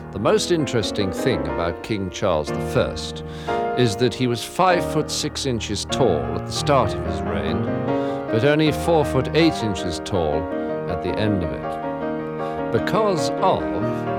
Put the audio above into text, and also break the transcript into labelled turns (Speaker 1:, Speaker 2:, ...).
Speaker 1: The most interesting thing about King Charles I is that he was 5 foot 6 inches tall at the start of his reign, but only 4 foot 8 inches tall at the end of it. Because of